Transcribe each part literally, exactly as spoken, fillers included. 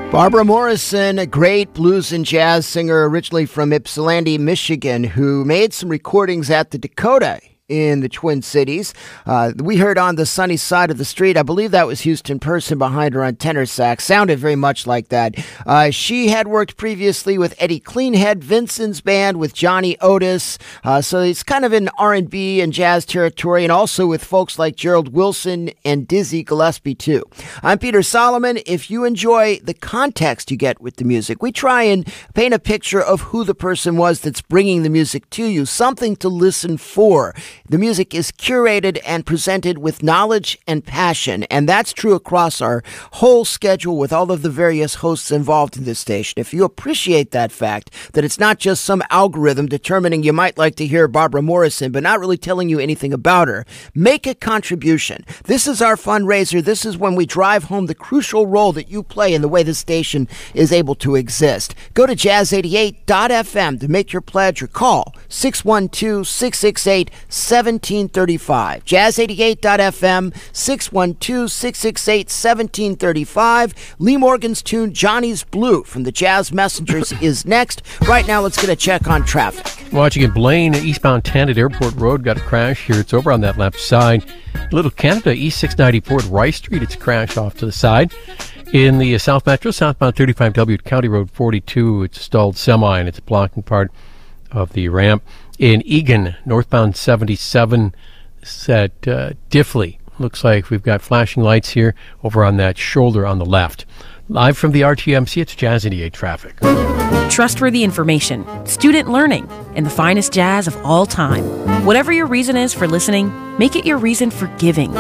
Barbara Morrison, a great blues and jazz singer originally from Ypsilanti, Michigan, who made some recordings at the Dakota in the Twin Cities. Uh, we heard On the Sunny Side of the Street. I believe that was Houston Person behind her on tenor sax. Sounded very much like that. Uh, she had worked previously with Eddie Cleanhead, Vincent's band, with Johnny Otis. Uh, so it's kind of in R and B and jazz territory, and also with folks like Gerald Wilson and Dizzy Gillespie, too. I'm Peter Solomon. If you enjoy the context you get with the music, we try and paint a picture of who the person was that's bringing the music to you, something to listen for. The music is curated and presented with knowledge and passion, and that's true across our whole schedule with all of the various hosts involved in this station. If you appreciate that fact, that it's not just some algorithm determining you might like to hear Barbara Morrison, but not really telling you anything about her, make a contribution. This is our fundraiser. This is when we drive home the crucial role that you play in the way the station is able to exist. Go to jazz eighty-eight dot f m to make your pledge or call six one two, six six eight, seventeen thirty-five. jazz eighty-eight dot f m, six one two, six six eight, seventeen thirty-five. Lee Morgan's tune Johnny's Blue from the Jazz Messengers is next. Right now, let's get a check on traffic. Watching in Blaine, eastbound ten at Airport Road, got a crash here. It's over on that left side. Little Canada, East six ninety-four at Rice Street. It's a crash off to the side. In the uh, South Metro, southbound thirty-five W at County Road forty-two, it's a stalled semi, and it's blocking part of the ramp. In Egan, northbound seventy-seven at uh, Diffley. Looks like we've got flashing lights here over on that shoulder on the left. Live from the R T M C, it's Jazz eighty-eight traffic. Trustworthy information, student learning, and the finest jazz of all time. Whatever your reason is for listening, make it your reason for giving.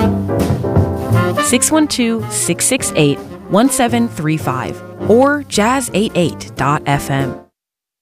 six one two, six six eight, one seven three five or jazz eighty-eight dot f m.